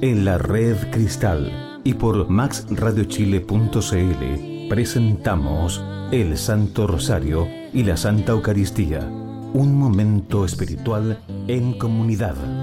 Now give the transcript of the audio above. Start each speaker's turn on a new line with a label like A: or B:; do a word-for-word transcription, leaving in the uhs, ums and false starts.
A: en la Red Cristal y por max radio chile punto c l presentamos el Santo Rosario y la Santa Eucaristía, un momento espiritual en comunidad.